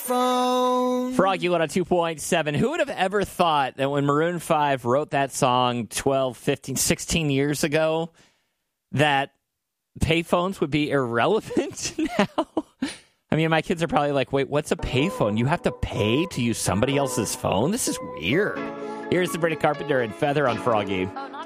phone. Froggy 102.7. Who would have ever thought that when Maroon 5 wrote that song 12, 15, 16 years ago, that payphones would be irrelevant now? I mean, my kids are probably like, wait, what's a payphone? You have to pay to use somebody else's phone? This is weird. Here's the Sabrina Carpenter and Feather on Froggy.